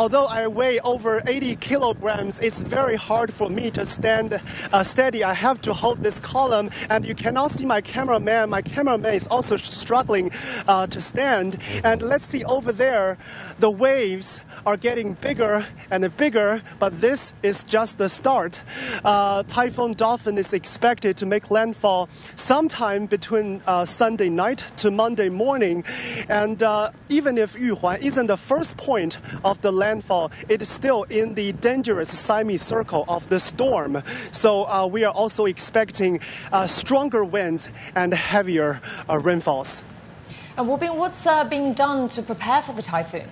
although I weigh over 80 kilograms, it's very hard for me to stand steady. I have to hold this column, and you cannot see my cameraman. My cameraman is also struggling to stand. And let's see over there, the waves are getting bigger and bigger, but this is just the start. Typhoon Dolphin is expected to make landfall sometime between Sunday night to Monday morning. And even if Yuhuan isn't the first point of the landfall, it is still in the dangerous semicircle of the storm. So we are also expecting stronger winds and heavier rainfalls. And what's being done to prepare for the typhoon?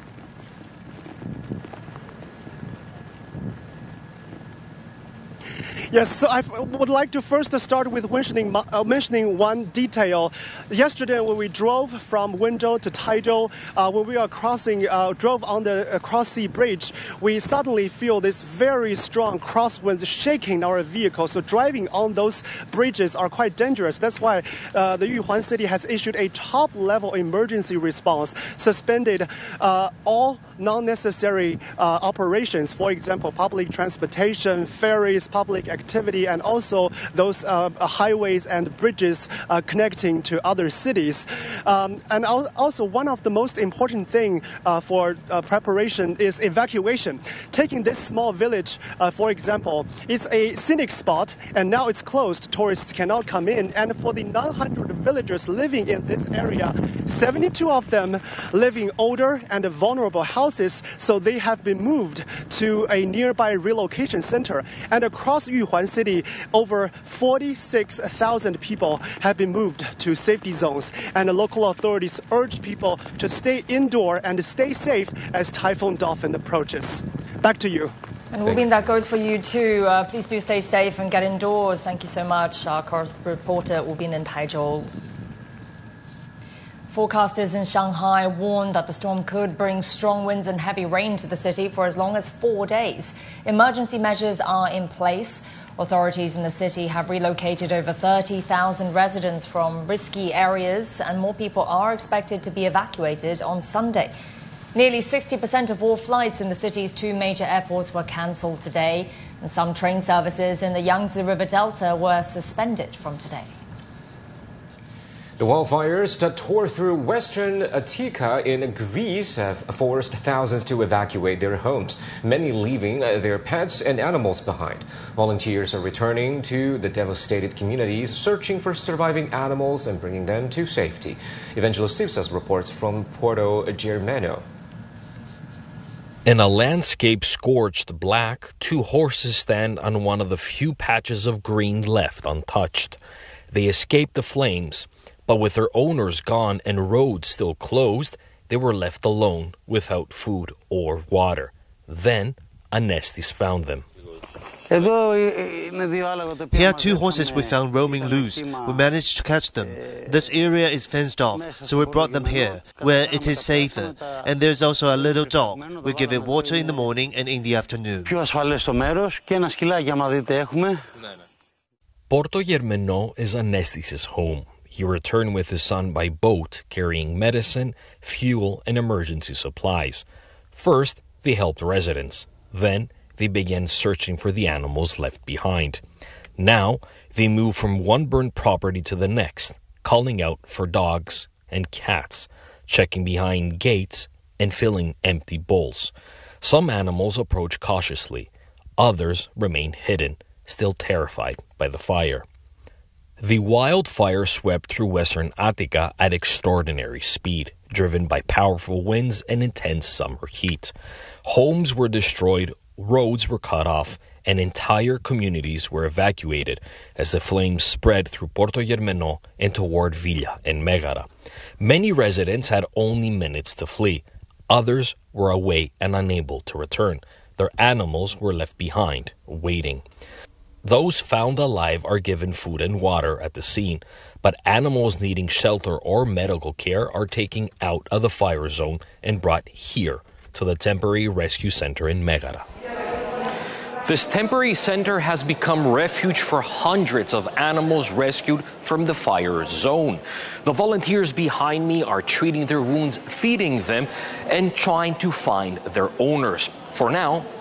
Yes, so I would like to first start with mentioning one detail. Yesterday, when we drove from Wenzhou to Taizhou, when we are drove on the cross-sea bridge, we suddenly feel this very strong crosswinds shaking our vehicle. So driving on those bridges are quite dangerous. That's why the Yuhuan City has issued a top-level emergency response, suspended all non-necessary operations. For example, public transportation, ferries, public activity, and also those highways and bridges connecting to other cities. And also one of the most important thing for preparation is evacuation. Taking this small village, for example, it's a scenic spot, and now it's closed. Tourists cannot come in. And for the 900 villagers living in this area, 72 of them live in older and vulnerable houses, so they have been moved to a nearby relocation center. And across Yuhuan City, over 46,000 people have been moved to safety zones. And the local authorities urge people to stay indoor and stay safe as Typhoon Dolphin approaches. Back to you. And Wubin, that goes for you too. Please do stay safe and get indoors. Thank you so much. Our reporter Wubin in Taizhou. Forecasters in Shanghai warned that the storm could bring strong winds and heavy rain to the city for as long as 4 days. Emergency measures are in place. Authorities in the city have relocated over 30,000 residents from risky areas, and more people are expected to be evacuated on Sunday. Nearly 60% of all flights in the city's two major airports were cancelled today, and some train services in the Yangtze River Delta were suspended from today. The wildfires that tore through western Attica in Greece have forced thousands to evacuate their homes, many leaving their pets and animals behind. Volunteers are returning to the devastated communities, searching for surviving animals and bringing them to safety. Evangelos Sipsas reports from Porto Germano. In a landscape scorched black, two horses stand on one of the few patches of green left untouched. They escaped the flames, but with their owners gone and roads still closed, they were left alone without food or water. Then Anestis found them. Here are two horses we found roaming loose. We managed to catch them. This area is fenced off, so we brought them here, where it is safer. And there's also a little dog. We give it water in the morning and in the afternoon. Porto Germano is Anestis' home. He returned with his son by boat, carrying medicine, fuel, and emergency supplies. First, they helped residents. Then, they began searching for the animals left behind. Now, they move from one burned property to the next, calling out for dogs and cats, checking behind gates and filling empty bowls. Some animals approach cautiously. Others remain hidden, still terrified by the fire. The wildfire swept through western Attica at extraordinary speed, driven by powerful winds and intense summer heat. Homes were destroyed, roads were cut off, and entire communities were evacuated as the flames spread through Porto Germano and toward Villa and Megara. Many residents had only minutes to flee. Others were away and unable to return. Their animals were left behind, waiting. Those found alive are given food and water at the scene, but animals needing shelter or medical care are taken out of the fire zone and brought here to the temporary rescue center in Megara. This temporary center has become refuge for hundreds of animals rescued from the fire zone. The volunteers behind me are treating their wounds, feeding them, and trying to find their owners. For now,